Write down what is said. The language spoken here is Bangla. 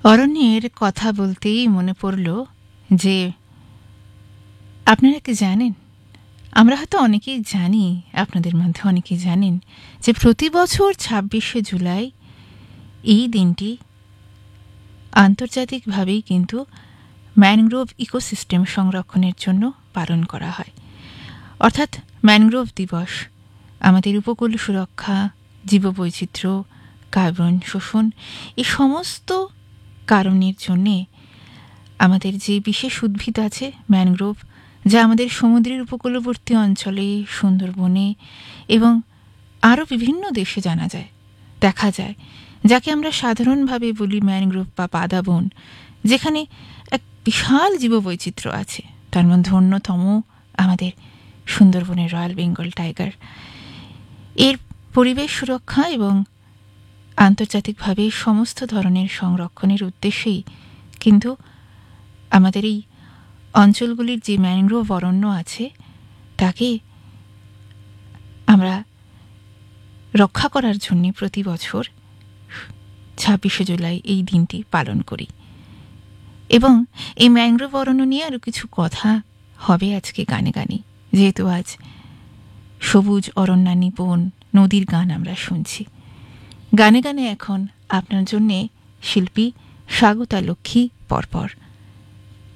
অরণ্যের কথা বলতেই মনে পড়ল যে আপনারা কি জানেন, আমরা হয়তো অনেকেই জানি, আপনাদের মধ্যে অনেকেই জানেন যে প্রতি বছর ২৬শে জুলাই এই দিনটি আন্তর্জাতিকভাবেই কিন্তু ম্যানগ্রোভ ইকোসিস্টেম সংরক্ষণের জন্য পালন করা হয়। অর্থাৎ ম্যানগ্রোভ দিবস আমাদের উপকূল সুরক্ষা, জীববৈচিত্র্য, কার্বন শোষণ এই সমস্ত কারণের জন্যে আমাদের যে বিশেষ উদ্ভিদ আছে ম্যানগ্রোভ, যা আমাদের সমুদ্রের উপকূলবর্তী অঞ্চলে, সুন্দরবনে এবং আরও বিভিন্ন দেশে জানা যায়, দেখা যায়, যাকে আমরা সাধারণভাবে বলি ম্যানগ্রোভ বা পাদাবন, যেখানে এক বিশাল জীববৈচিত্র্য আছে। তার মধ্যে অন্যতম আমাদের সুন্দরবনের রয়্যাল বেঙ্গল টাইগার। এর পরিবেশ সুরক্ষা এবং আন্তর্জাতিকভাবে সমস্ত ধরনের সংরক্ষণের উদ্দেশ্যেই কিন্তু আমাদের এই অঞ্চলগুলির যে ম্যানগ্রোভ অরণ্য আছে তাকে আমরা রক্ষা করার জন্য প্রতি বছর ২৬শে জুলাই এই দিনটি পালন করি। এবং এই ম্যানগ্রোভ অরণ্য নিয়ে আরও কিছু কথা হবে আজকে গানে গানে, যেহেতু আজ সবুজ অরণ্যানী বন, নদীর গান আমরা শুনছি। গানে গানে এখন আপনার জন্যে শিল্পী স্বাগতা লক্ষ্মী পরপর।